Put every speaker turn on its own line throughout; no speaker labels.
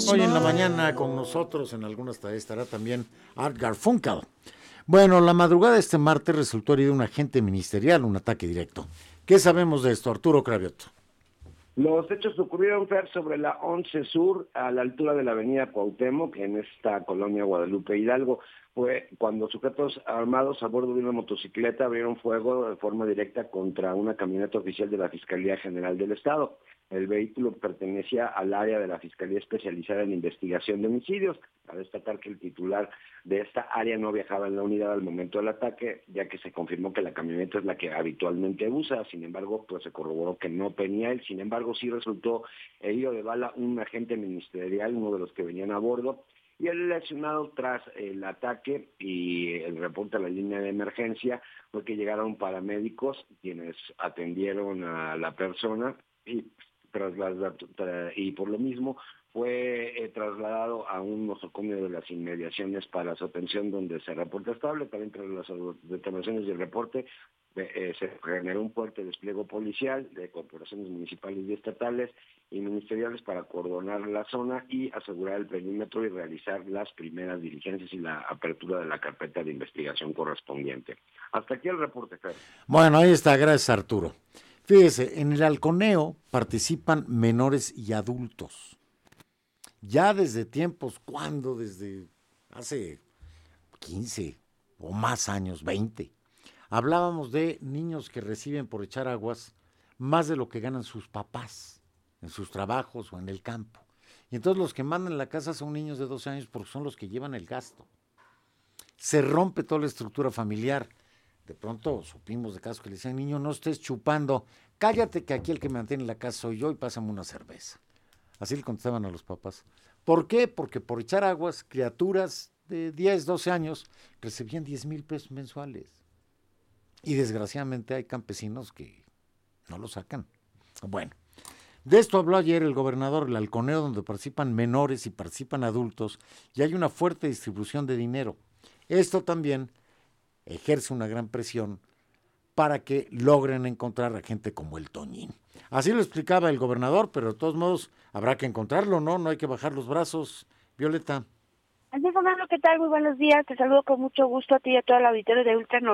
Hoy en la mañana con nosotros, en algunas tareas, estará también Art Garfunkel. Bueno, la madrugada de este martes resultó herido un agente ministerial, un ataque directo. ¿Qué sabemos de esto, Arturo Cravioto?
Los hechos ocurrieron, Fer, sobre la 11 Sur, a la altura de la avenida Cuauhtémoc, en esta colonia Guadalupe Hidalgo. Fue cuando sujetos armados a bordo de una motocicleta abrieron fuego de forma directa contra una camioneta oficial de la Fiscalía General del Estado. El vehículo pertenecía al área de la Fiscalía Especializada en Investigación de Homicidios. A destacar que el titular de esta área no viajaba en la unidad al momento del ataque, ya que se confirmó que la camioneta es la que habitualmente usa. Sin embargo, pues se corroboró que no tenía él. Sin embargo, sí resultó herido de bala un agente ministerial, uno de los que venían a bordo, y el lesionado tras el ataque y el reporte a la línea de emergencia fue que llegaron paramédicos quienes atendieron a la persona y por lo mismo fue trasladado a un nosocomio de las inmediaciones para su atención, donde se reporta estable. También tras las determinaciones del reporte se generó un fuerte despliegue policial de corporaciones municipales y estatales y ministeriales para coordinar la zona y asegurar el perímetro y realizar las primeras diligencias y la apertura de la carpeta de investigación correspondiente. Hasta aquí el reporte, Fer.
Bueno, ahí está, gracias, Arturo. Fíjese, en el halconeo participan menores y adultos. Ya desde tiempos, ¿cuándo? Desde hace 15 o más años, 20. Hablábamos de niños que reciben por echar aguas más de lo que ganan sus papás en sus trabajos o en el campo. Y entonces los que mandan la casa son niños de 12 años porque son los que llevan el gasto. Se rompe toda la estructura familiar. De pronto supimos de casos que le decían, niño, no estés chupando, cállate que aquí el que mantiene la casa soy yo y pásame una cerveza. Así le contestaban a los papás. ¿Por qué? Porque por echar aguas, criaturas de 10, 12 años recibían 10,000 pesos mensuales. Y desgraciadamente hay campesinos que no lo sacan. Bueno, de esto habló ayer el gobernador, el halconeo, donde participan menores y participan adultos, y hay una fuerte distribución de dinero. Esto también ejerce una gran presión para que logren encontrar a gente como el Toñín. Así lo explicaba el gobernador, pero de todos modos habrá que encontrarlo, ¿no? No hay que bajar los brazos. Violeta.
Andrés Fernando, ¿qué tal? Muy buenos días. Te saludo con mucho gusto a ti y a todo el auditorio de Ultra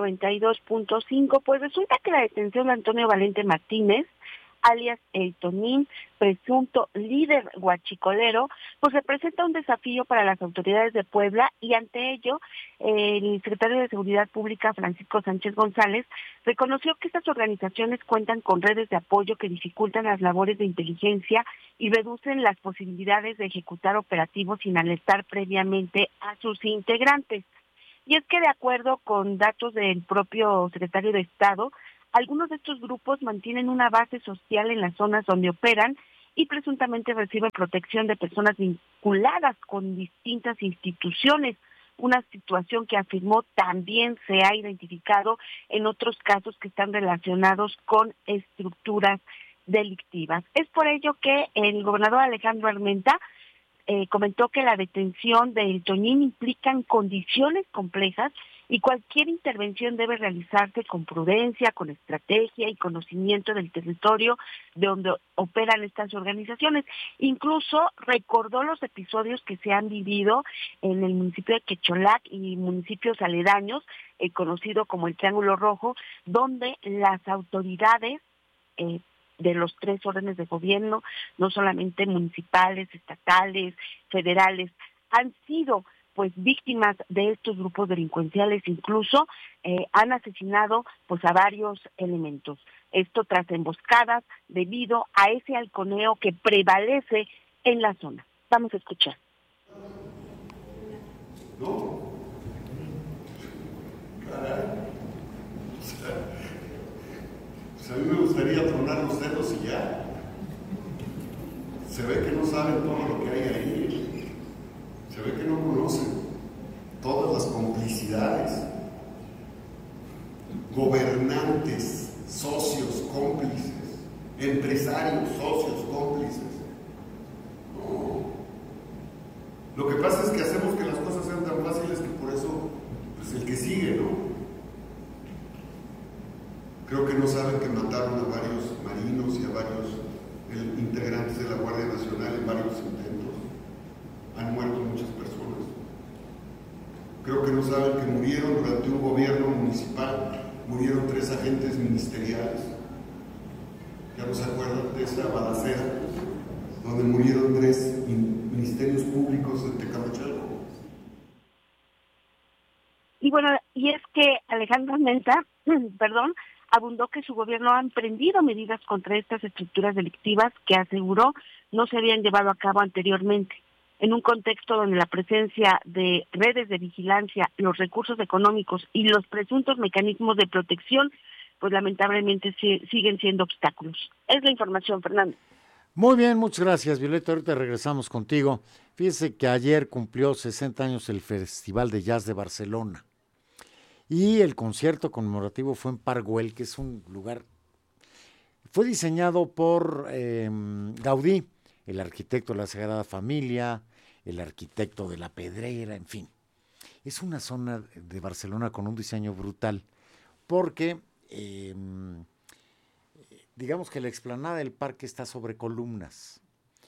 92.5. Pues resulta que la detención de Antonio Valente Martínez, alias El Toñín, presunto líder huachicolero, pues representa un desafío para las autoridades de Puebla, y ante ello el secretario de Seguridad Pública, Francisco Sánchez González, reconoció que estas organizaciones cuentan con redes de apoyo que dificultan las labores de inteligencia y reducen las posibilidades de ejecutar operativos sin alertar previamente a sus integrantes. Y es que de acuerdo con datos del propio secretario de Estado, algunos de estos grupos mantienen una base social en las zonas donde operan y presuntamente reciben protección de personas vinculadas con distintas instituciones, una situación que afirmó también se ha identificado en otros casos que están relacionados con estructuras delictivas. Es por ello que el gobernador Alejandro Armenta comentó que la detención del Toñín implica condiciones complejas y cualquier intervención debe realizarse con prudencia, con estrategia y conocimiento del territorio de donde operan estas organizaciones. Incluso recordó los episodios que se han vivido en el municipio de Quecholac y municipios aledaños, conocido como el Triángulo Rojo, donde las autoridades de los tres órdenes de gobierno, no solamente municipales, estatales, federales, han sido pues víctimas de estos grupos delincuenciales. Incluso han asesinado pues a varios elementos. Esto tras emboscadas debido a ese halconeo que prevalece en la zona. Vamos a escuchar.
No. Caray. Pues a mí me gustaría tronar los dedos y ya. Se ve que no saben todo lo que hay ahí. Se ve que no conocen todas las complicidades. Gobernantes, socios, cómplices, empresarios, socios, cómplices. No. Lo que pasa es que hacemos que las cosas sean tan fáciles que por eso, pues el que sigue, ¿no? Creo que no saben que mataron a varios marinos y a varios integrantes de la Guardia Nacional en varios intentos. Ustedes saben que murieron durante un gobierno municipal, murieron 3 agentes ministeriales. ¿Ya no se acuerdan de esta balacera? Donde murieron 3 ministerios públicos de Tecamachalco.
Y bueno, y es que Alejandro Armenta, abundó que su gobierno ha emprendido medidas contra estas estructuras delictivas que aseguró no se habían llevado a cabo anteriormente, en un contexto donde la presencia de redes de vigilancia, los recursos económicos y los presuntos mecanismos de protección, pues lamentablemente siguen siendo obstáculos. Es la información, Fernando.
Muy bien, muchas gracias, Violeta. Ahorita regresamos contigo. Fíjese que ayer cumplió 60 años el Festival de Jazz de Barcelona. Y el concierto conmemorativo fue en Parc Güell, que es un lugar... Fue diseñado por Gaudí, el arquitecto de la Sagrada Familia, el arquitecto de la Pedrera, en fin. Es una zona de Barcelona con un diseño brutal, porque digamos que la explanada del parque está sobre columnas.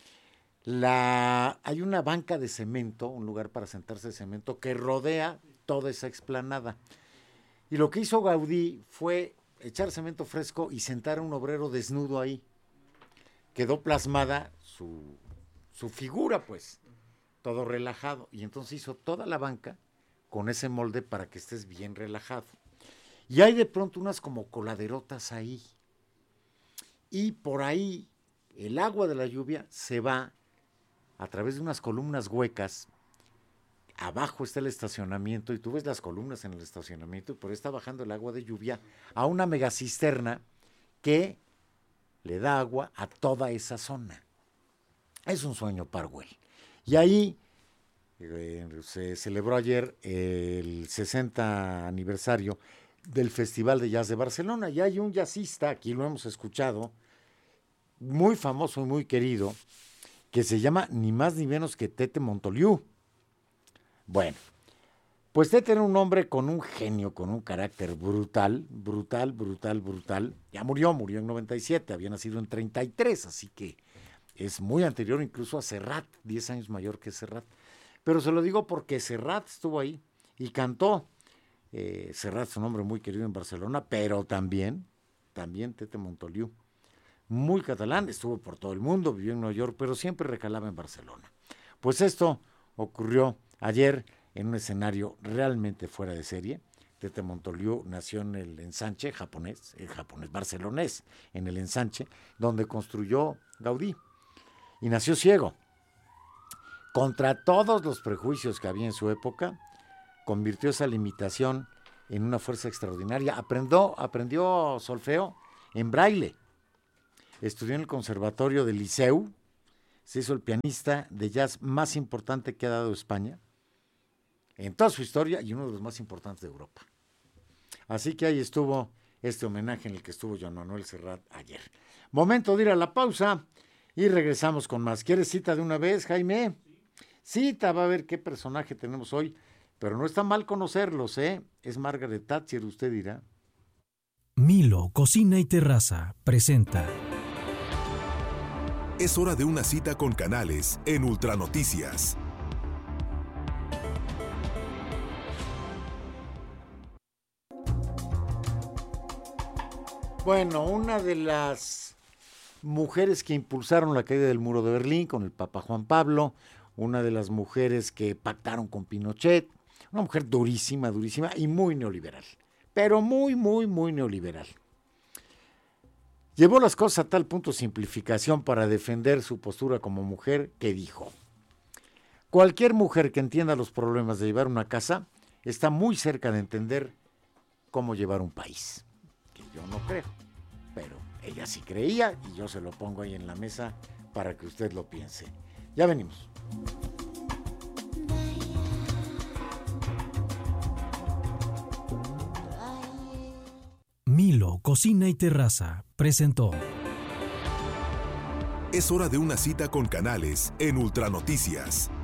Hay una banca de cemento, un lugar para sentarse de cemento, que rodea toda esa explanada. Y lo que hizo Gaudí fue echar cemento fresco y sentar a un obrero desnudo ahí. Quedó plasmada su figura, pues, todo relajado. Y entonces hizo toda la banca con ese molde para que estés bien relajado. Y hay de pronto unas como coladerotas ahí. Y por ahí el agua de la lluvia se va a través de unas columnas huecas. Abajo está el estacionamiento y tú ves las columnas en el estacionamiento y por ahí está bajando el agua de lluvia a una megacisterna que le da agua a toda esa zona. Es un sueño, Parc Güell. Y ahí se celebró ayer el 60 aniversario del Festival de Jazz de Barcelona. Y hay un jazzista, aquí lo hemos escuchado, muy famoso y muy querido, que se llama ni más ni menos que Tete Montoliu. Bueno, pues Tete era un hombre con un genio, con un carácter brutal. Ya murió en 97, había nacido en 33, así que es muy anterior incluso a Serrat, 10 años mayor que Serrat. Pero se lo digo porque Serrat estuvo ahí y cantó. Serrat es un hombre muy querido en Barcelona, pero también Tete Montoliu. Muy catalán, estuvo por todo el mundo, vivió en Nueva York, pero siempre recalaba en Barcelona. Pues esto ocurrió ayer en un escenario realmente fuera de serie. Tete Montoliu nació en el Ensanche el japonés barcelonés, en el Ensanche, donde construyó Gaudí. Y nació ciego. Contra todos los prejuicios que había en su época, convirtió esa limitación en una fuerza extraordinaria. Aprendió solfeo en braille. Estudió en el Conservatorio del Liceu. Se hizo el pianista de jazz más importante que ha dado España en toda su historia y uno de los más importantes de Europa. Así que ahí estuvo este homenaje en el que estuvo Joan Manuel Serrat ayer. Momento de ir a la pausa y regresamos con más. ¿Quieres cita de una vez, Jaime? Cita, va a ver qué personaje tenemos hoy, pero no está mal conocerlos, ¿eh? Es Margaret Thatcher, usted dirá.
Milo Cocina y Terraza presenta.
Es hora de una cita con Canales en Ultranoticias.
Bueno, una de las mujeres que impulsaron la caída del muro de Berlín con el Papa Juan Pablo, una de las mujeres que pactaron con Pinochet, una mujer durísima y muy neoliberal, pero muy neoliberal. Llevó las cosas a tal punto de simplificación para defender su postura como mujer que dijo: cualquier mujer que entienda los problemas de llevar una casa está muy cerca de entender cómo llevar un país. Que yo no creo, pero ella sí creía y yo se lo pongo ahí en la mesa para que usted lo piense. Ya venimos.
Milo Cocina y Terraza presentó.
Es hora de una cita con Canales en Ultranoticias.